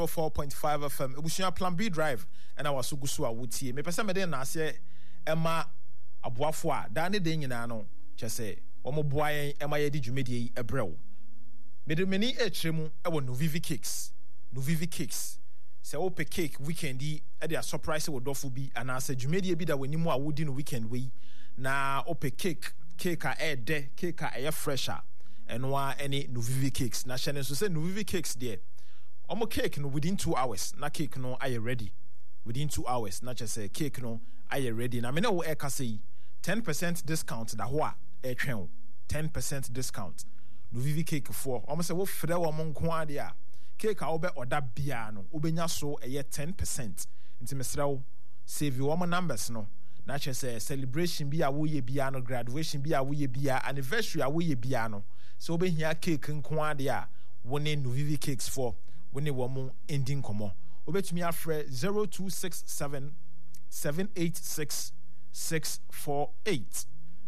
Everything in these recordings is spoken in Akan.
4.5 FM ebushia Plan B Drive and I was so gusu a wutie me pese me dey na ase ema aboafo a da ne de nyina no chese omo boa yen ema ye di dwumedie ebrew me de meni etremu e wo Novivi Cakes se ope cake weekend e dey a surprise wo dofo bi ana ase dwumedie bi da wanimu a wodi no weekend we na ope cake a cake a fresher enwa any Novivi Cakes na chene so say Novivi Cakes there omo cake no within 2 hours na cake no are ready within 2 hours na just say cake no are ready na me na wo e ka say 10% discount da ho a e twen 10% discount Novivi Cake for omo say wo frɛ wo mo nko ade a cake a wo be order bia no wo benya so e 10% nti mesrɛ wo save wo mo numbers no na just say celebration bia wo ye bia no graduation bia wo ye bia anniversary a wo ye bia no so wo be hia cake nko ade a wo ne Novivi Cakes for when they were more ending komo. Obetumi afre 0267 786 648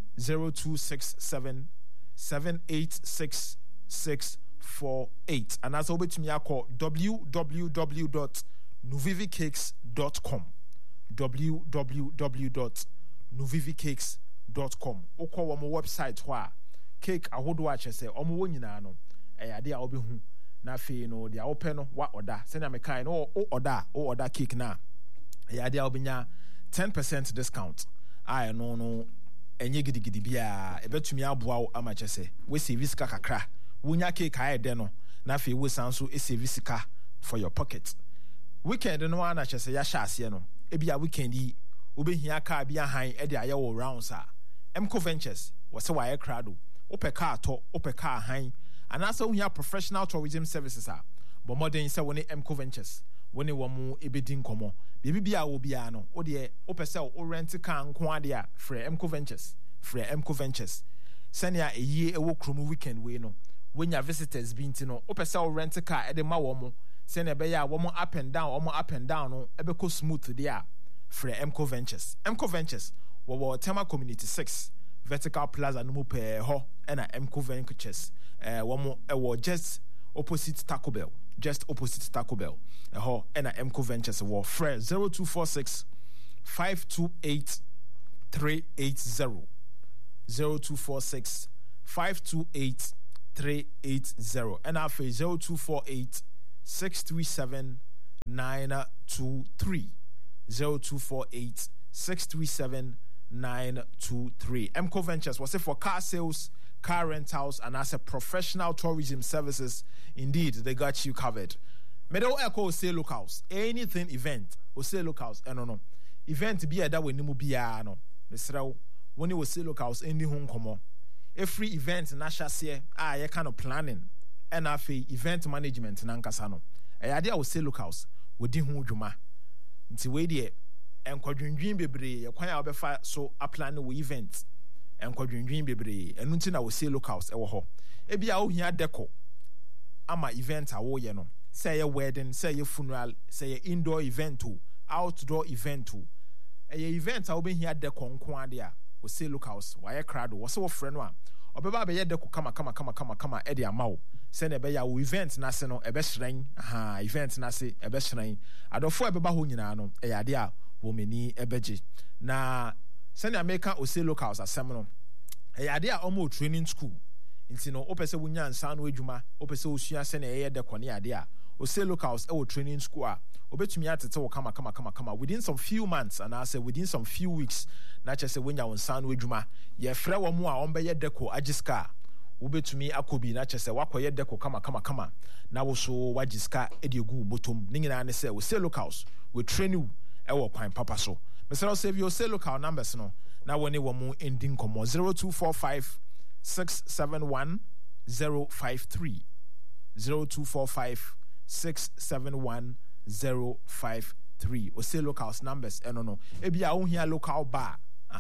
0267 786 648 and as obetumi akọ www.novivicakes.com www.novivicakes.com okọ wo website ho a cake ahodo a chese omo wo nyina no ade a obehu na fe no dia open no wa order send am kind no order cake na ya dia obenya 10% discount I no enye gidigidi bia ebetumi aboa wo amache se we save sika kakra wonya cake aye de no na fe we sanso e save sika for your pocket weekend no na chese ya sha ase no e bia weekend yi obehia car bia han e de aye wo rounds a Emco Ventures wo se wa aye krado ope car to ope car han and also we have professional tourism services but more than say when Emco Ventures when they wamu ebedin komo bibi bia wo bia no o de o pese o rent car nko ade a free Emco Ventures senia eyi ewo kromo weekend we no when your visitors be ntino o pese o rent car e de ma wo mo senia be ya wo mo up and down no ebe ko smooth there free Emco Ventures wo Tema Community 6 Vertical Plaza no mo pe ho na Emco Ventures just opposite Taco Bell. And Emco Ventures war Fred 0246 528 380 0246 528 380 and after 0248 637 923 0248 637 923. Emco Ventures was it for car sales, car rentals, and as a professional tourism services. Indeed, they got you covered. Medo Echo say locals, anything event or say locals, no event be a that we nimu bia no. Mesrao when you will say locals any home komo. Every event na shase you kind of planning and afi event management na nkasano. Idea will say locals we di hu dwuma. Nti we die enkwadwendwen bebre kwan a obefa so a plan we event enkwadwendwen bebre enu nti na we say locals ewo ho e bia wo hia deco ama event a wo ye no say a wedding say a funeral say a indoor event o outdoor event o event a wo be hia deco nko ade a we say locals why crowd wo se wo frɛ no a obeba be ye deco kama e de ama wo se na be ya wo event na se no e be hran event na se e be hran adofo e be ba ho nyina no e ade a womeni ebeje na send America o say locals asem no e ade a omo training school nti no opese wonya nsa no adwuma opese osua se na ye de kone ade a o say locals e wo training school a obetumi atete wo kama within some few months and I say within some few weeks na che se wonya nsa no adwuma ye frɛ wo mo a ombe ye deco agiska wobetumi akobi na che se wakoye deco kama na wo so wagiska e de gu botom ni nyina ne se o say locals we train you ewo kwan papa so Mr. Save your say local numbers no na woni wo mu ending komo 0245 671 053 0245 671 053 o say locals numbers no ebia wo hia local bar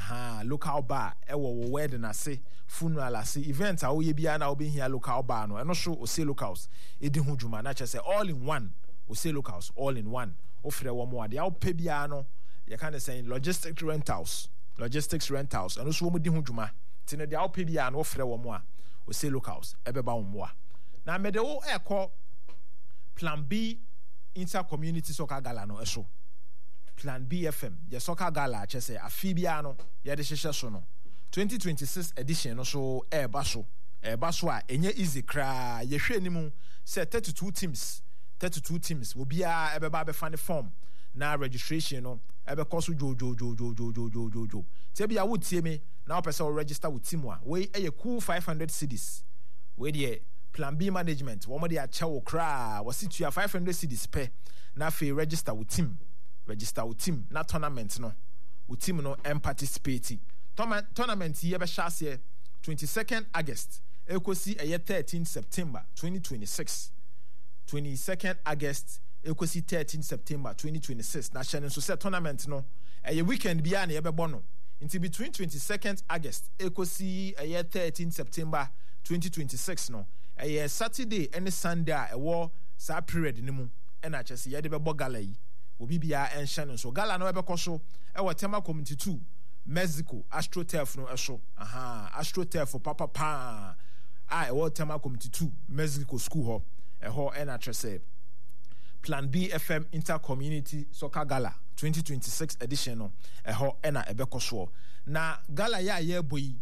ewo wedding ase funeral ase event a wo ye bia na wo be hia local bar no eno so o say locals edi hu dwuma na che say all in one o say locals all in one ofre wo mo ade a wo pe bia no you kind of saying logistics rentals and also wo di ho dwuma tine de a wo pe bia no ofre wo mo a o say locals ebeba wo mo a na me de wo ekọ Plan B Inter-Community Soccer Gala no eso. Plan B FM, ye Soccer Gala chese afibia no ye de hyehyɛ so no. 2026 edition no so eba so a enye easy kra ye hwe nimu say 32 teams will be a ebeba be fan form na registration no ebe koso jo. Tebia wo tie me na opese register with team wa we eye cool 500 cedis we dey Plan B management wo mo dey acha wo kra wo situa 500 cedis pe na fe register with team na tournament no with team no participate tournament ye be shase 22nd August ekosi 13 September 2026 22nd August ekosi 13 September 2026 na channel so set tournament no weekend bia na ye be bono until between 22nd August ekosi 13 September 2026 no Saturday and Sunday sa period ni mu na chese ye de be bo gala yi obi bia en channel so gala no be koso tema community 2 Mexico AstroTurf no eso AstroTurf papa tema community 2 Mexico school ho na chese Plan B FM Inter-Community Soccer Gala 2026 edition no na ebekoso na gala ya ye boyi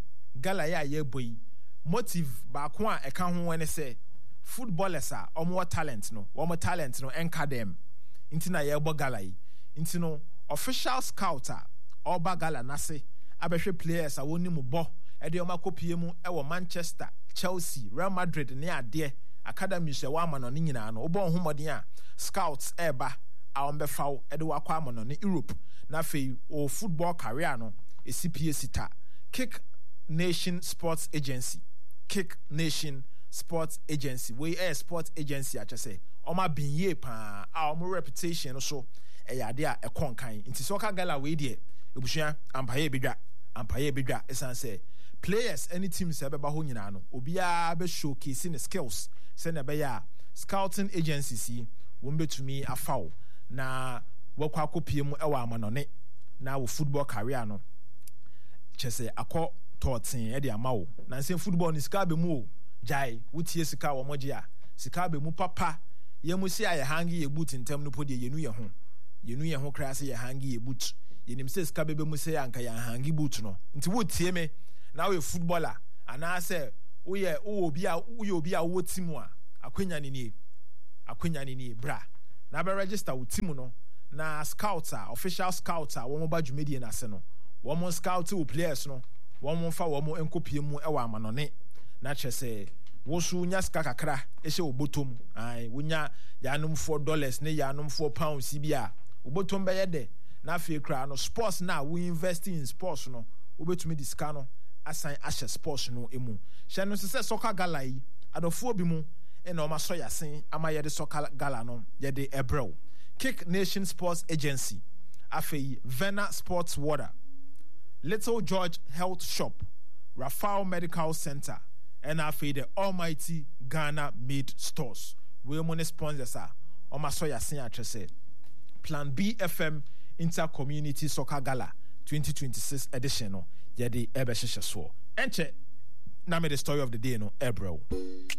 motive ba ko a eka ho wene se footballers a omo talent no enka dem intina ye bo gala yi intino official scouter oba gala nase abehwe players a woni mu bo e de omakopie mu e wo Manchester, Chelsea, Real Madrid ne ade academy hwe wa amano ne nyina no obo homoden a scouts eba a ombefaw e de wakwa amano ne Europe na fei o football career no ECPA sita Kick Nation Sports Agency we sports agency a chese oma binye pa a omo reputation so ade a ekonkan nti Soccer Gala we de ebusua ampaye bedwa esan say players any teams ebeba ho nyina no obia be showcase ne skills say na be ya scouting agencies yi wo mbetumi afaw na wakwa kopie mu ewa amanone na wo football career no chese akọ totin e de amawo na nse football ni sika be mu o jai wutie sika wo moje a sika be mu papa ye mu se aye hangi ye boot ntem no podie yenu ye ho kra se ye hangi ye boot yenim se sika be mu se anka ya hangi boot no nti wutie me na we footballer ana se wo obi a wo team a akwanya ni ni bra na be register wo team no na scouter official scouter wo mo ba dwumedie na se no wo mo scout wo players no wo mo fa wo mo enkopie mu e wa amanone na chese wo su nya ska kakra ehye obotom ai wonya yanom $4 ne yanom £4 bia obotom be yede na afie kra no sports na we invest in sports no obetumi diska no assign ashe sports no emu hye no se Soccer Gala yi adofo bi mu e na o maso yasen ama yede Soccer Gala no yede ebrew Kick Nation Sports Agency afei Vena Sports Water Little George Health Shop Rafale Medical Center and afei the Almighty Ghana Made Stores we money sponsors are o maso yasen atwese Plan B FM Inter-Community Soccer Gala 2026 edition no yede ebe hyehyɛ so enche na me the story of the day no ebrew